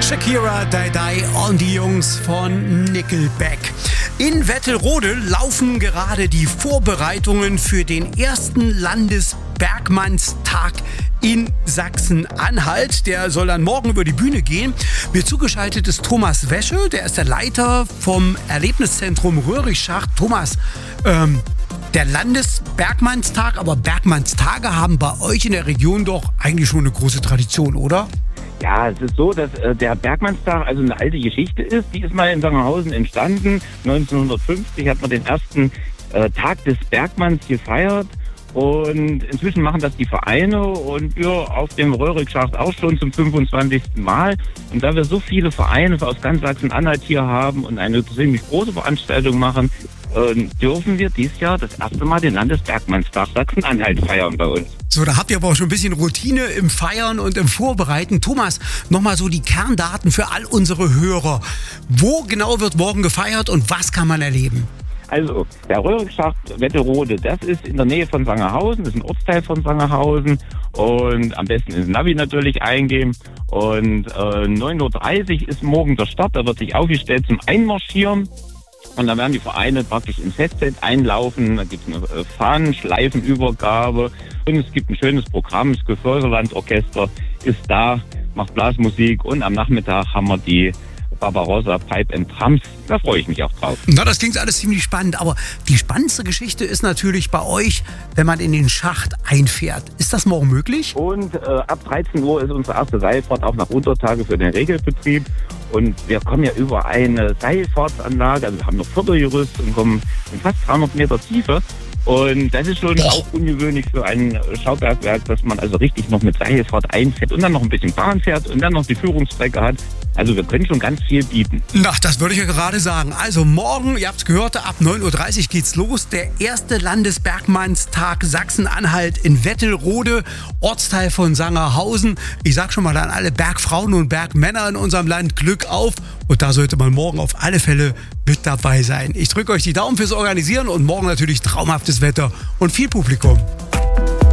Shakira, Die Die und die Jungs von Nickelback. In Wettelrode laufen gerade die Vorbereitungen für den ersten Landesbergmannstag in Sachsen-Anhalt. Der soll dann morgen über die Bühne gehen. Mir zugeschaltet ist Thomas Wäsche, der ist der Leiter vom Erlebniszentrum Röhrigschacht. Thomas, der Landesbergmannstag, aber Bergmannstage haben bei euch in der Region doch eigentlich schon eine große Tradition, oder? Ja, es ist so, dass der Bergmannstag also eine alte Geschichte ist. Die ist mal in Sangerhausen entstanden. 1950 hat man den ersten Tag des Bergmanns gefeiert. Und inzwischen machen das die Vereine und wir auf dem Röhrigschacht auch schon zum 25. Mal. Und da wir so viele Vereine aus ganz Sachsen-Anhalt hier haben und eine ziemlich große Veranstaltung machen, dürfen wir dieses Jahr das erste Mal den Landesbergmannstag Sachsen-Anhalt feiern bei uns. So, da habt ihr aber auch schon ein bisschen Routine im Feiern und im Vorbereiten. Thomas, nochmal so die Kerndaten für all unsere Hörer. Wo genau wird morgen gefeiert und was kann man erleben? Also, der Röhrigschacht Wettelrode, das ist in der Nähe von Sangerhausen, das ist ein Ortsteil von Sangerhausen und am besten ins Navi natürlich eingeben. Und 9.30 Uhr ist morgen der Start, da wird sich aufgestellt zum Einmarschieren. Und dann werden die Vereine praktisch ins Festzelt einlaufen, da gibt es eine Fahnen, Schleifenübergabe und es gibt ein schönes Programm, das Geförderlandorchester ist da, macht Blasmusik und am Nachmittag haben wir die Barbarossa Pipe and Drums. Da freue ich mich auch drauf. Na, das klingt alles ziemlich spannend, aber die spannendste Geschichte ist natürlich bei euch, wenn man in den Schacht einfährt. Ist das morgen möglich? Und ab 13 Uhr ist unsere erste Seilfahrt auch nach Untertage für den Regelbetrieb. Und wir kommen ja über eine Seilfahrtsanlage, also wir haben noch Fördergerüst und kommen in fast 300 Meter Tiefe. Und das ist schon auch ungewöhnlich für ein Schaubergwerk, dass man also richtig noch mit Seilfahrt einfährt und dann noch ein bisschen Bahn fährt und dann noch die Führungsstrecke hat. Also wir können schon ganz viel bieten. Na, das würde ich ja gerade sagen. Also morgen, ihr habt es gehört, ab 9.30 Uhr geht's los. Der erste Landesbergmannstag Sachsen-Anhalt in Wettelrode, Ortsteil von Sangerhausen. Ich sag schon mal an alle Bergfrauen und Bergmänner in unserem Land, Glück auf. Und da sollte man morgen auf alle Fälle mit dabei sein. Ich drücke euch die Daumen fürs Organisieren und morgen natürlich traumhaftes Wetter und viel Publikum.